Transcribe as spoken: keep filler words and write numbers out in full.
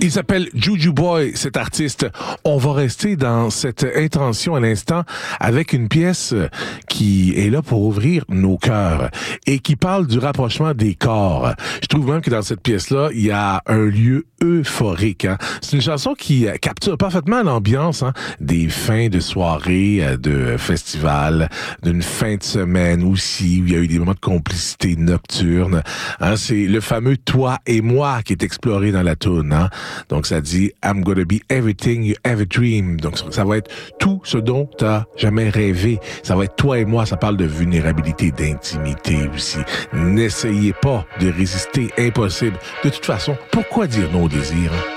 Il s'appelle Juju Boy, cet artiste. On va rester dans cette intention à l'instant avec une pièce qui est là pour ouvrir nos cœurs et qui parle du rapprochement des corps. Je trouve même que dans cette pièce-là, il y a un lieu euphorique. Hein. C'est une chanson qui capture parfaitement l'ambiance hein, des fins de soirée, de festival, d'une fin de semaine aussi, où il y a eu des moments de complicité nocturne. Hein, c'est le fameux « toi et moi » qui est exploré dans la toune. Hein. Donc, ça dit « I'm gonna be everything you ever dream ». Donc, ça va être tout ce dont tu as jamais rêvé. Ça va être toi et moi. Ça parle de vulnérabilité, d'intimité aussi. N'essayez pas de résister. Impossible. De toute façon, pourquoi dire non au désir? Hein?